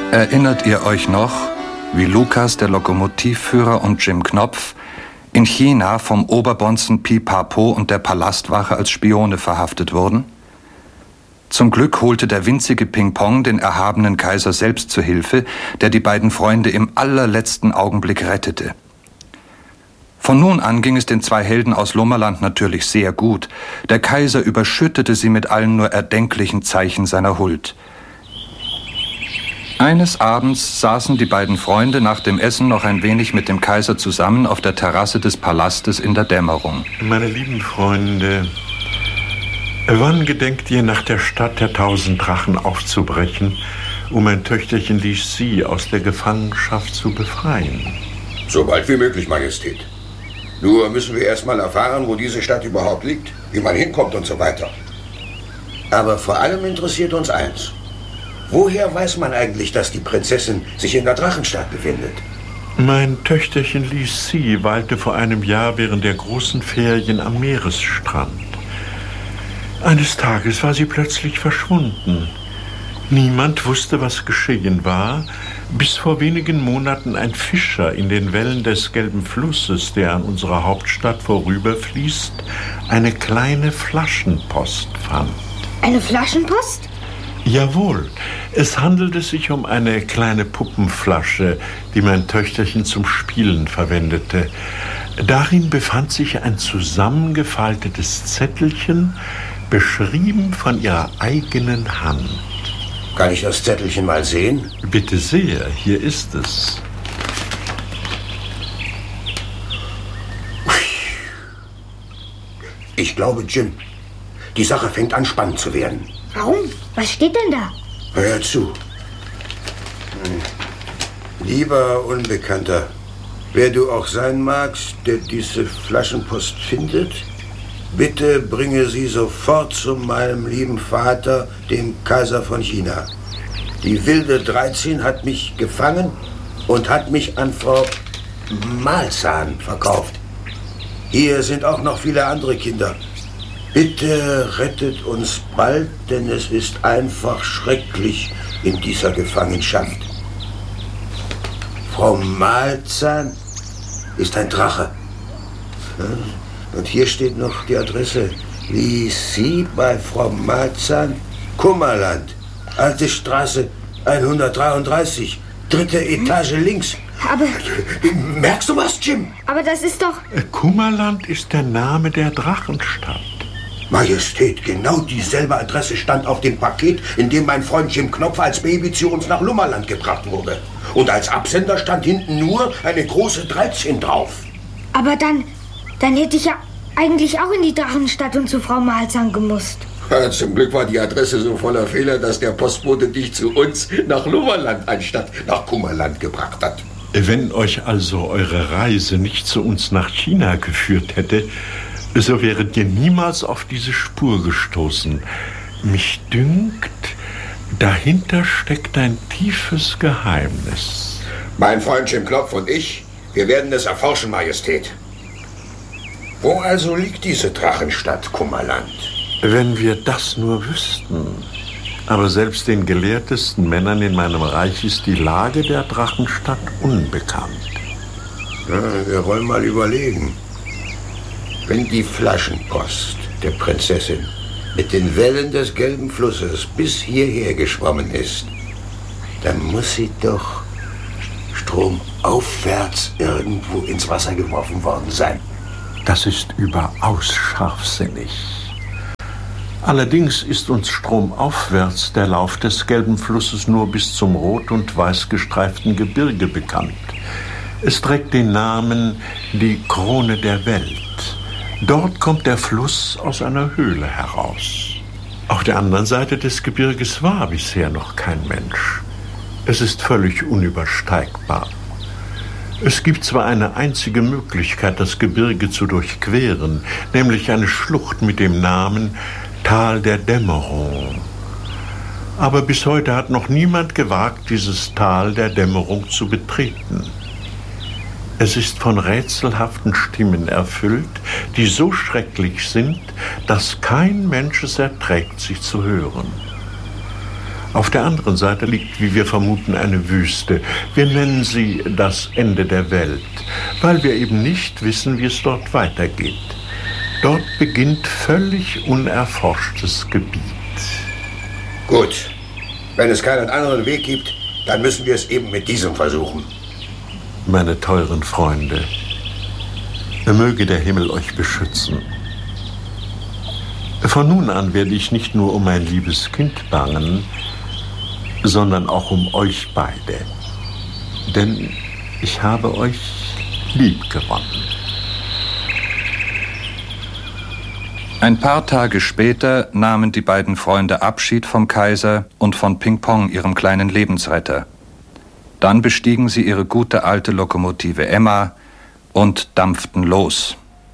Erinnert ihr euch noch, wie Lukas, der Lokomotivführer, und Jim Knopf in China vom Oberbonzen Pipapo und der Palastwache als Spione verhaftet wurden? Zum Glück holte der winzige Ping-Pong den erhabenen Kaiser selbst zu Hilfe, der die beiden Freunde im allerletzten Augenblick rettete. Von nun an ging es den zwei Helden aus Lummerland natürlich sehr gut. Der Kaiser überschüttete sie mit allen nur erdenklichen Zeichen seiner Huld. Eines Abends saßen die beiden Freunde nach dem Essen noch ein wenig mit dem Kaiser zusammen auf der Terrasse des Palastes in der Dämmerung. Meine lieben Freunde, wann gedenkt ihr, nach der Stadt der 1000 Drachen aufzubrechen, um mein Töchterchen Li Si aus der Gefangenschaft zu befreien? So bald wie möglich, Majestät. Nur müssen wir erst mal erfahren, wo diese Stadt überhaupt liegt, wie man hinkommt und so weiter. Aber vor allem interessiert uns eins. Woher weiß man eigentlich, dass die Prinzessin sich in der Drachenstadt befindet? Mein Töchterchen Li Si weilte vor einem Jahr während der großen Ferien am Meeresstrand. Eines Tages war sie plötzlich verschwunden. Niemand wusste, was geschehen war, bis vor wenigen Monaten ein Fischer in den Wellen des Gelben Flusses, der an unserer Hauptstadt vorüberfließt, eine kleine Flaschenpost fand. Eine Flaschenpost? Jawohl, es handelte sich um eine kleine Puppenflasche, die mein Töchterchen zum Spielen verwendete. Darin befand sich ein zusammengefaltetes Zettelchen, beschrieben von ihrer eigenen Hand. Kann ich das Zettelchen mal sehen? Bitte sehr, hier ist es. Ich glaube, Jim, die Sache fängt an, spannend zu werden. Warum? Was steht denn da? Hör zu. Lieber Unbekannter, wer du auch sein magst, der diese Flaschenpost findet, bitte bringe sie sofort zu meinem lieben Vater, dem Kaiser von China. Die wilde 13 hat mich gefangen und hat mich an Frau Malzahn verkauft. Hier sind auch noch viele andere Kinder. Bitte rettet uns bald, denn es ist einfach schrecklich in dieser Gefangenschaft. Frau Malzahn ist ein Drache. Und hier steht noch die Adresse. Li Si bei Frau Malzahn, Kummerland. Alte Straße 133, 3. Etage links. Aber... Merkst du was, Jim? Aber das ist doch... Kummerland ist der Name der Drachenstadt. Majestät, genau dieselbe Adresse stand auf dem Paket, in dem mein Freund Jim Knopf als Baby zu uns nach Lummerland gebracht wurde. Und als Absender stand hinten nur eine große 13 drauf. Aber dann hätte ich ja eigentlich auch in die Drachenstadt und zu Frau Malzahn gemusst. Ja, zum Glück war die Adresse so voller Fehler, dass der Postbote dich zu uns nach Lummerland anstatt nach Kummerland gebracht hat. Wenn euch also eure Reise nicht zu uns nach China geführt hätte, so wäret ihr niemals auf diese Spur gestoßen. Mich dünkt, dahinter steckt ein tiefes Geheimnis. Mein Freund Jim Knopf und ich, wir werden es erforschen, Majestät. Wo also liegt diese Drachenstadt Kummerland? Wenn wir das nur wüssten. Aber selbst den gelehrtesten Männern in meinem Reich ist die Lage der Drachenstadt unbekannt. Ja, wir wollen mal überlegen. Wenn die Flaschenpost der Prinzessin mit den Wellen des Gelben Flusses bis hierher geschwommen ist, dann muss sie doch stromaufwärts irgendwo ins Wasser geworfen worden sein. Das ist überaus scharfsinnig. Allerdings ist uns stromaufwärts der Lauf des Gelben Flusses nur bis zum rot- und weiß gestreiften Gebirge bekannt. Es trägt den Namen die Krone der Welt. Dort kommt der Fluss aus einer Höhle heraus. Auf der anderen Seite des Gebirges war bisher noch kein Mensch. Es ist völlig unübersteigbar. Es gibt zwar eine einzige Möglichkeit, das Gebirge zu durchqueren, nämlich eine Schlucht mit dem Namen Tal der Dämmerung. Aber bis heute hat noch niemand gewagt, dieses Tal der Dämmerung zu betreten. Es ist von rätselhaften Stimmen erfüllt, die so schrecklich sind, dass kein Mensch es erträgt, sie zu hören. Auf der anderen Seite liegt, wie wir vermuten, eine Wüste. Wir nennen sie das Ende der Welt, weil wir eben nicht wissen, wie es dort weitergeht. Dort beginnt völlig unerforschtes Gebiet. Gut, wenn es keinen anderen Weg gibt, dann müssen wir es eben mit diesem versuchen. Meine teuren Freunde, möge der Himmel euch beschützen. Von nun an werde ich nicht nur um mein liebes Kind bangen, sondern auch um euch beide. Denn ich habe euch lieb gewonnen. Ein paar Tage später nahmen die beiden Freunde Abschied vom Kaiser und von Ping-Pong, ihrem kleinen Lebensretter. Dann bestiegen sie ihre gute alte Lokomotive Emma und dampften los.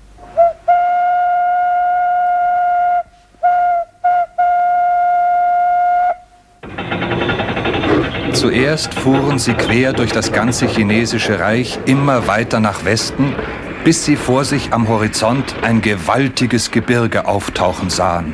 Zuerst fuhren sie quer durch das ganze chinesische Reich immer weiter nach Westen, bis sie vor sich am Horizont ein gewaltiges Gebirge auftauchen sahen.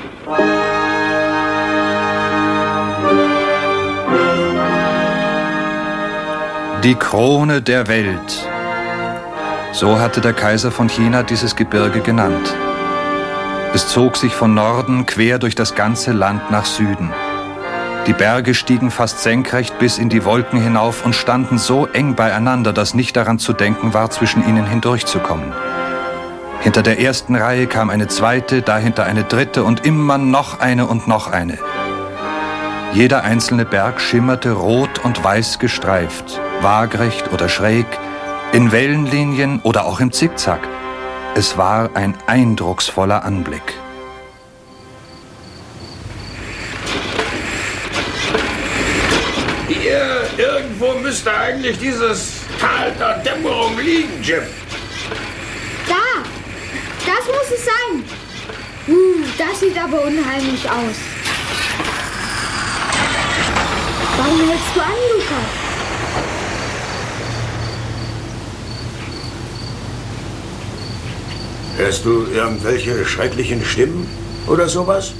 Die Krone der Welt. So hatte der Kaiser von China dieses Gebirge genannt. Es zog sich von Norden quer durch das ganze Land nach Süden. Die Berge stiegen fast senkrecht bis in die Wolken hinauf und standen so eng beieinander, dass nicht daran zu denken war, zwischen ihnen hindurchzukommen. Hinter der ersten Reihe kam eine zweite, dahinter eine dritte und immer noch eine und noch eine. Jeder einzelne Berg schimmerte rot und weiß gestreift, waagrecht oder schräg, in Wellenlinien oder auch im Zickzack. Es war ein eindrucksvoller Anblick. Hier irgendwo müsste eigentlich dieses Tal der Dämmerung liegen, Jim. Da! Das muss es sein. Das sieht aber unheimlich aus. Warum hältst du an, Lukas? Hörst du irgendwelche schrecklichen Stimmen oder sowas?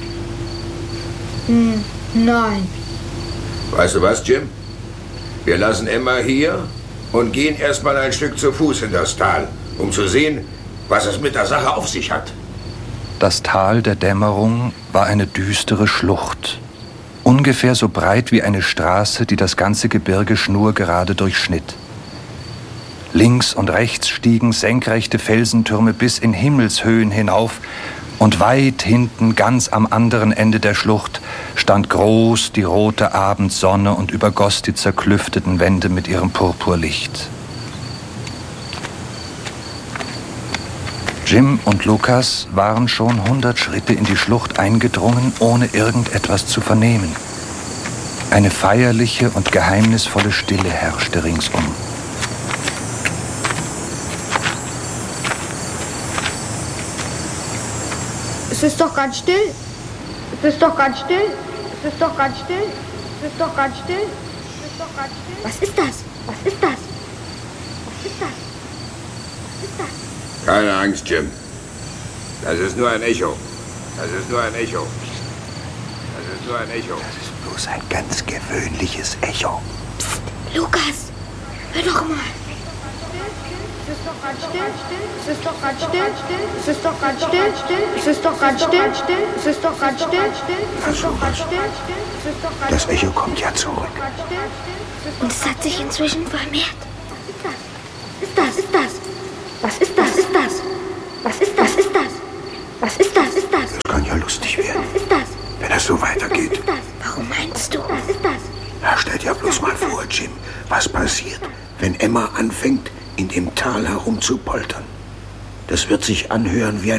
Nein. Weißt du was, Jim? Wir lassen Emma hier und gehen erstmal ein Stück zu Fuß in das Tal, um zu sehen, was es mit der Sache auf sich hat. Das Tal der Dämmerung war eine düstere Schlucht, ungefähr so breit wie eine Straße, die das ganze Gebirge schnurgerade durchschnitt. Links und rechts stiegen senkrechte Felsentürme bis in Himmelshöhen hinauf, und weit hinten, ganz am anderen Ende der Schlucht, stand groß die rote Abendsonne und übergoss die zerklüfteten Wände mit ihrem Purpurlicht. Jim und Lukas waren schon 100 Schritte in die Schlucht eingedrungen, ohne irgendetwas zu vernehmen. Eine feierliche und geheimnisvolle Stille herrschte ringsum. Es ist doch ganz still. Es ist doch ganz still. Es ist doch ganz still. Es ist doch ganz still. Es ist doch ganz still. Was ist das? Was ist das? Was ist das? Was ist das? Keine Angst, Jim. Das ist nur ein Echo. Das ist nur ein Echo. Das ist nur ein Echo. Das ist bloß ein ganz gewöhnliches Echo. Psst, Lukas, hör doch mal. Es ist doch ganz still. Es ist doch ganz still. Es ist doch ganz still. Es ist doch ganz still. Es ist doch ganz still. Es ist doch ganz still. Das Echo kommt ja zurück. Und es hat sich inzwischen vermehrt. Was ist das? Was ist das? Was ist das? Was ist das? Was ist das? Was ist das? Was ist das? Das kann ja lustig werden, Was ist das? wenn es so weitergeht. Was ist das? Warum meinst du? Was ist das? Na, stell dir bloß mal vor, Jim, was passiert, wenn Emma anfängt, in dem Tal herumzupoltern. Das wird sich anhören wie ein